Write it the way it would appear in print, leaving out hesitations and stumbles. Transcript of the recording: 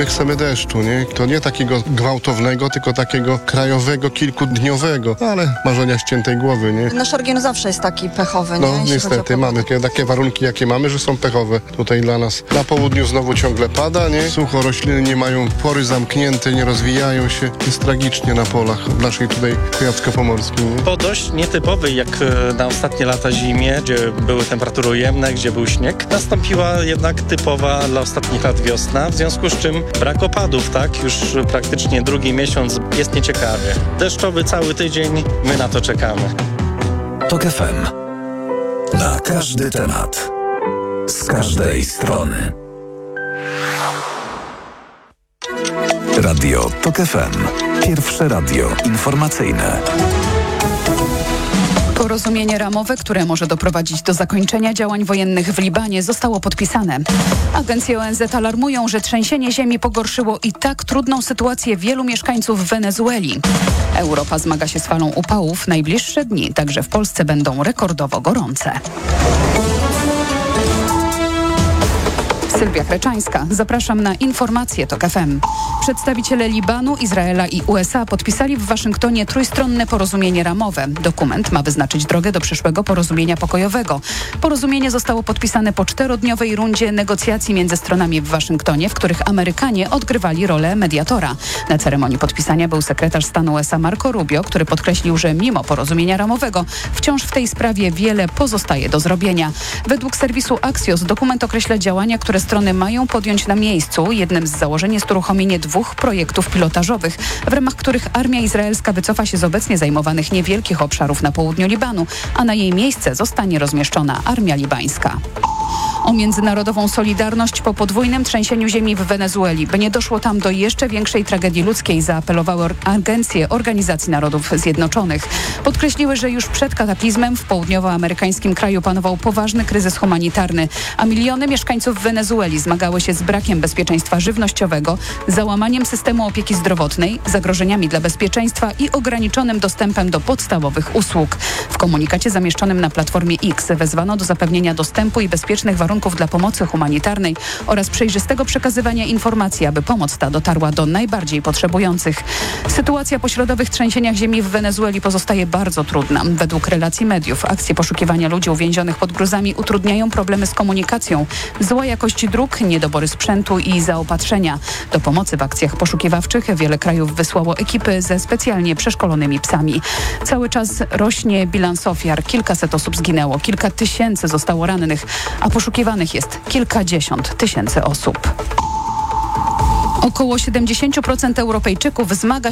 My chcemy deszczu, nie? To nie takiego gwałtownego, tylko takiego krajowego, kilkudniowego, ale marzenia ściętej głowy, nie? Nasz region zawsze jest taki pechowy, nie? No Jeśli niestety, chodzi o mamy takie warunki, jakie mamy, że są pechowe tutaj dla nas. Na południu znowu ciągle pada, nie? Sucho, rośliny nie mają pory zamknięte, nie rozwijają się. Jest tragicznie na polach w naszej tutaj kujawsko-pomorskiej, nie? Po dość nietypowej jak na ostatnie lata zimie, gdzie były temperatury ujemne, gdzie był śnieg, nastąpiła jednak typowa dla ostatnich lat wiosna, w związku z czym brak opadów, tak? Już praktycznie drugi miesiąc jest nieciekawie. Deszczowy cały tydzień, my na to czekamy. TOK FM. Na każdy temat. Z każdej strony. Radio TOK FM. Pierwsze radio informacyjne. Porozumienie ramowe, które może doprowadzić do zakończenia działań wojennych w Libanie, zostało podpisane. Agencje ONZ alarmują, że trzęsienie ziemi pogorszyło i tak trudną sytuację wielu mieszkańców Wenezueli. Europa zmaga się z falą upałów. Najbliższe dni także w Polsce będą rekordowo gorące. Sylwia Chreczańska. Zapraszam na informacje TOK FM. Przedstawiciele Libanu, Izraela i USA podpisali w Waszyngtonie trójstronne porozumienie ramowe. Dokument ma wyznaczyć drogę do przyszłego porozumienia pokojowego. Porozumienie zostało podpisane po 4-dniowej rundzie negocjacji między stronami w Waszyngtonie, w których Amerykanie odgrywali rolę mediatora. Na ceremonii podpisania był sekretarz stanu USA Marco Rubio, który podkreślił, że mimo porozumienia ramowego wciąż w tej sprawie wiele pozostaje do zrobienia. Według serwisu Axios dokument określa działania, które strony mają podjąć na miejscu. Jednym z założeń jest uruchomienie 2 projektów pilotażowych, w ramach których armia izraelska wycofa się z obecnie zajmowanych niewielkich obszarów na południu Libanu, a na jej miejsce zostanie rozmieszczona armia libańska. O międzynarodową solidarność po podwójnym trzęsieniu ziemi w Wenezueli. By nie doszło tam do jeszcze większej tragedii ludzkiej, zaapelowały agencje Organizacji Narodów Zjednoczonych. Podkreśliły, że już przed kataklizmem w południowoamerykańskim kraju panował poważny kryzys humanitarny, a miliony mieszkańców Wenezueli zmagały się z brakiem bezpieczeństwa żywnościowego, załamaniem systemu opieki zdrowotnej, zagrożeniami dla bezpieczeństwa i ograniczonym dostępem do podstawowych usług. W komunikacie zamieszczonym na platformie X wezwano do zapewnienia dostępu i bezpiecznych warunków dla pomocy humanitarnej oraz przejrzystego przekazywania informacji, aby pomoc ta dotarła do najbardziej potrzebujących. Sytuacja po środowych trzęsieniach ziemi w Wenezueli pozostaje bardzo trudna. Według relacji mediów akcje poszukiwania ludzi uwięzionych pod gruzami utrudniają problemy z komunikacją, zła jakość dróg, niedobory sprzętu i zaopatrzenia. Do pomocy w akcjach poszukiwawczych wiele krajów wysłało ekipy ze specjalnie przeszkolonymi psami. Cały czas rośnie bilans ofiar. Kilkaset osób zginęło, kilka tysięcy zostało rannych, a poszukiwanych jest kilkadziesiąt tysięcy osób. Około 70% Europejczyków zmaga